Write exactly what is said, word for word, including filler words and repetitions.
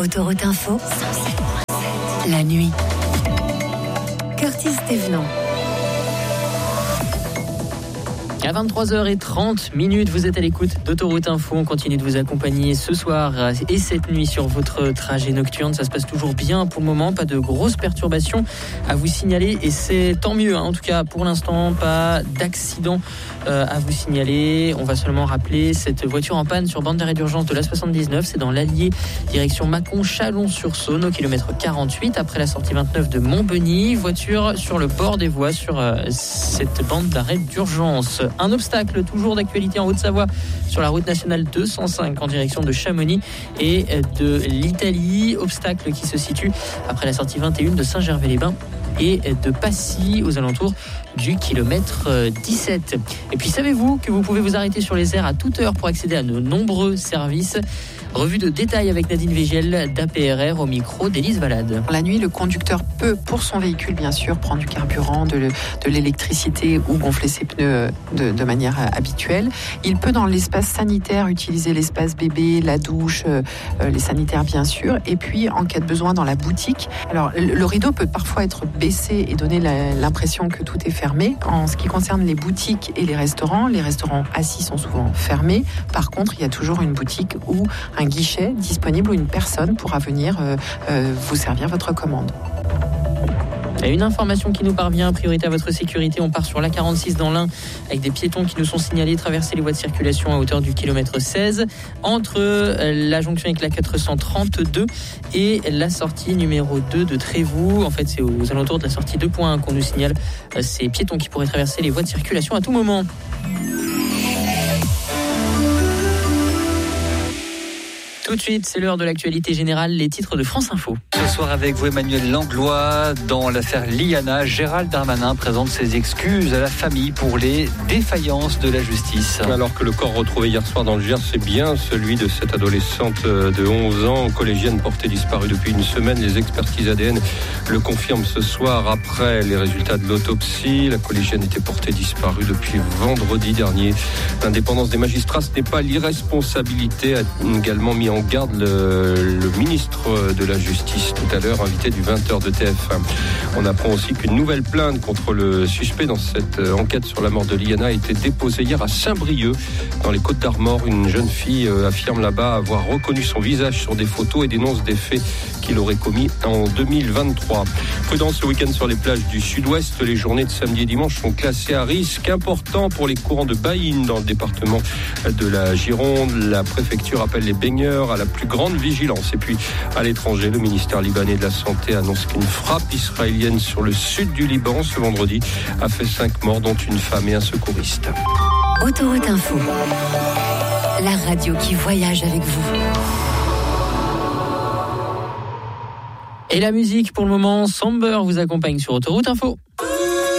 Autoroute Info, la nuit. Curtis Thévenant. À vingt-trois heures trente minutes, vous êtes à l'écoute d'Autoroute Info. On continue de vous accompagner ce soir et cette nuit sur votre trajet nocturne. Ça se passe toujours bien pour le moment, pas de grosses perturbations à vous signaler et c'est tant mieux. Hein. En tout cas, pour l'instant, pas d'accident euh, à vous signaler. On va seulement rappeler cette voiture en panne sur bande d'arrêt d'urgence de l'A soixante-dix-neuf. C'est dans l'Allier, direction Mâcon, Chalon-sur-Saône, au kilomètre quarante-huit, après la sortie vingt-neuf de Montbeny. Voiture sur le bord des voies sur euh, cette bande d'arrêt d'urgence. Un obstacle toujours d'actualité en Haute-Savoie sur la route nationale deux cent cinq en direction de Chamonix et de l'Italie. Obstacle qui se situe après la sortie vingt et un de Saint-Gervais-les-Bains et de Passy aux alentours du kilomètre dix-sept. Et puis savez-vous que vous pouvez vous arrêter sur les aires à toute heure pour accéder à nos nombreux services? Revue de détail avec Nadine Végiel d'A P R R au micro d'Élise Valade. La nuit, le conducteur peut, pour son véhicule bien sûr, prendre du carburant, de, le, de l'électricité ou gonfler ses pneus de, de manière habituelle. Il peut dans l'espace sanitaire utiliser l'espace bébé, la douche, euh, les sanitaires bien sûr. Et puis en cas de besoin dans la boutique. Alors le rideau peut parfois être baissé et donner la, l'impression que tout est fermé. En ce qui concerne les boutiques et les restaurants, les restaurants assis sont souvent fermés. Par contre, il y a toujours une boutique ou un guichet disponible où une personne pourra venir euh, euh, vous servir votre commande. Et une information qui nous parvient, priorité à votre sécurité, on part sur l'A quarante-six dans l'Ain avec des piétons qui nous sont signalés traverser les voies de circulation à hauteur du kilomètre seize entre la jonction avec la quatre cent trente-deux et la sortie numéro deux de Trévoux. En fait, c'est aux alentours de la sortie deux point un qu'on nous signale ces piétons qui pourraient traverser les voies de circulation à tout moment. Tout de suite, c'est l'heure de l'actualité générale, les titres de France Info. Ce soir avec vous, Emmanuel Langlois. Dans l'affaire Liana, Gérald Darmanin présente ses excuses à la famille pour les défaillances de la justice. Alors que le corps retrouvé hier soir dans le Gers, c'est bien celui de cette adolescente de onze ans, collégienne portée disparue depuis une semaine. Les expertises A D N le confirment ce soir après les résultats de l'autopsie. La collégienne était portée disparue depuis vendredi dernier. L'indépendance des magistrats, ce n'est pas l'irresponsabilité, a également mis en garde le, le ministre de la Justice tout à l'heure, invité du vingt heures de T F un. On apprend aussi qu'une nouvelle plainte contre le suspect dans cette enquête sur la mort de Liana a été déposée hier à Saint-Brieuc, dans les Côtes-d'Armor. Une jeune fille affirme là-bas avoir reconnu son visage sur des photos et dénonce des faits qu'il aurait commis en deux mille vingt-trois. Prudence ce week-end sur les plages du sud-ouest. Les journées de samedi et dimanche sont classées à risque important pour les courants de Baïne dans le département de la Gironde. La préfecture appelle les baigneurs à la plus grande vigilance. Et puis à l'étranger, le ministère libanais de la Santé annonce qu'une frappe israélienne sur le sud du Liban ce vendredi a fait cinq morts, dont une femme et un secouriste. Autoroute Info, la radio qui voyage avec vous. Et la musique pour le moment, Samber vous accompagne sur Autoroute Info.